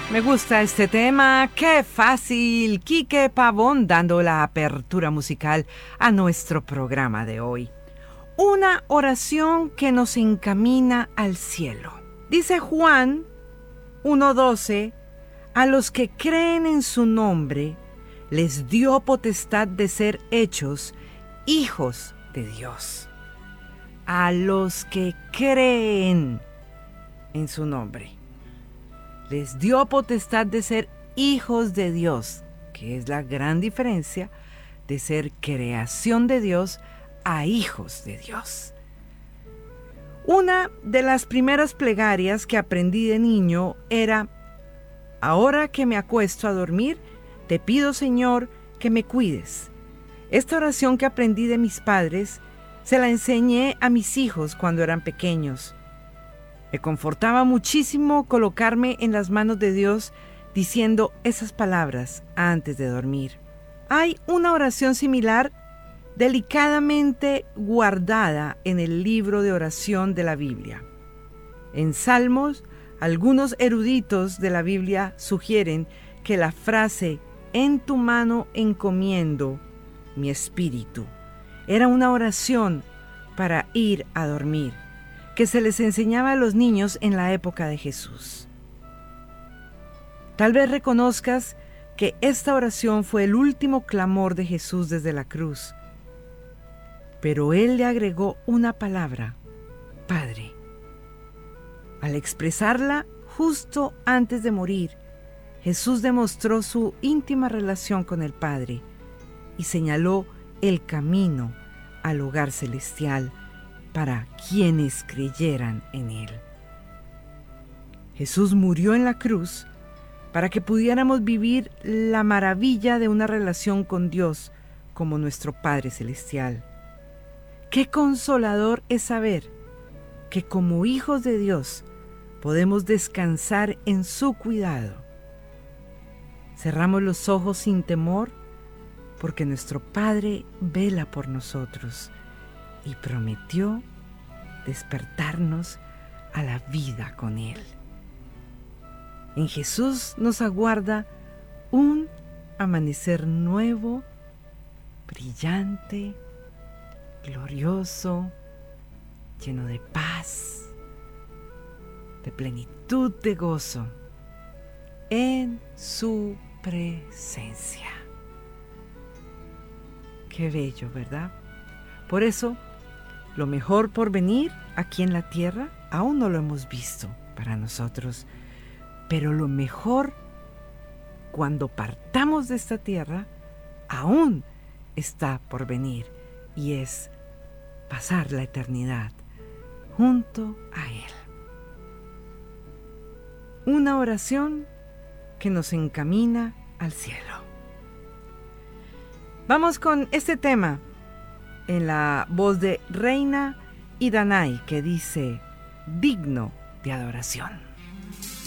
Me gusta este tema, qué fácil. Quique Pavón dando la apertura musical a nuestro programa de hoy. Una oración que nos encamina al cielo. Dice Juan 1:12, a los que creen en su nombre, les dio potestad de ser hechos hijos de Dios. A los que creen en su nombre. Les dio potestad de ser hijos de Dios, que es la gran diferencia de ser creación de Dios a hijos de Dios. Una de las primeras plegarias que aprendí de niño era: ahora que me acuesto a dormir, te pido, Señor, que me cuides. Esta oración que aprendí de mis padres, se la enseñé a mis hijos cuando eran pequeños. Me confortaba muchísimo colocarme en las manos de Dios diciendo esas palabras antes de dormir. Hay una oración similar delicadamente guardada en el libro de oración de la Biblia. En Salmos, algunos eruditos de la Biblia sugieren que la frase «en tu mano encomiendo mi espíritu» era una oración para ir a dormir, que se les enseñaba a los niños en la época de Jesús. Tal vez reconozcas que esta oración fue el último clamor de Jesús desde la cruz, pero Él le agregó una palabra: Padre. Al expresarla justo antes de morir, Jesús demostró su íntima relación con el Padre y señaló el camino al hogar celestial para quienes creyeran en Él. Jesús murió en la cruz para que pudiéramos vivir la maravilla de una relación con Dios como nuestro Padre Celestial. Qué consolador es saber que como hijos de Dios podemos descansar en su cuidado. Cerramos los ojos sin temor porque nuestro Padre vela por nosotros y prometió despertarnos a la vida con Él. En Jesús nos aguarda un amanecer nuevo, brillante, glorioso, lleno de paz, de plenitud de gozo, en su presencia. Qué bello, ¿verdad? Por eso, lo mejor por venir aquí en la tierra aún no lo hemos visto para nosotros, pero lo mejor cuando partamos de esta tierra aún está por venir, y es pasar la eternidad junto a Él. Una oración que nos encamina al cielo. Vamos con este tema en la voz de Reina y Danay, que dice: digno de adoración.